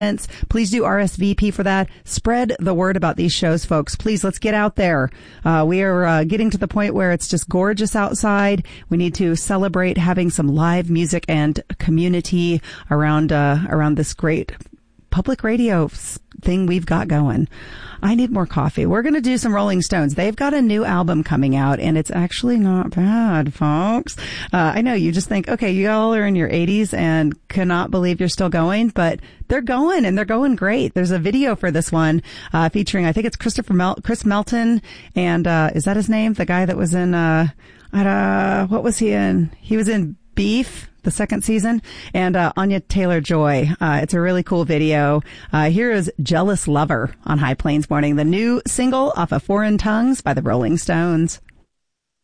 Please do RSVP for that. Spread the word about these shows, folks. Please, let's get out there. We are getting to the point where it's just gorgeous outside. We need to celebrate having some live music and community around this great public radio thing we've got going. I need more coffee. We're going to do some Rolling Stones. They've got a new album coming out, and it's actually not bad, folks. I know you just think, okay, you all are in your 80s and cannot believe you're still going, but they're going, and they're going great. There's a video for this one featuring, I think it's Chris Melton, and is that his name? The guy that was in, what was he in? He was in Beef, the second season, and Anya Taylor-Joy. It's a really cool video. Here is Jealous Lover on High Plains Morning, the new single off of Foreign Tongues by the Rolling Stones.